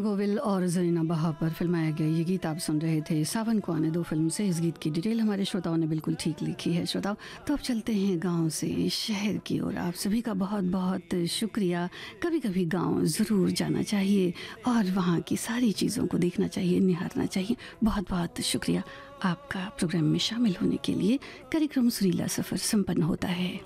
गोविल और जरीना बहा पर फिल्माया गया ये गीत आप सुन रहे थे सावन को आने दो फिल्म से। इस गीत की डिटेल हमारे श्रोताओं ने बिल्कुल ठीक लिखी है। श्रोताओं, तो अब चलते हैं गांव से शहर की ओर। आप सभी का बहुत बहुत शुक्रिया। कभी कभी गांव ज़रूर जाना चाहिए और वहाँ की सारी चीज़ों को देखना चाहिए, निहारना चाहिए। बहुत बहुत शुक्रिया आपका प्रोग्राम में शामिल होने के लिए। कार्यक्रम सुरीला सफ़र संपन्न होता है।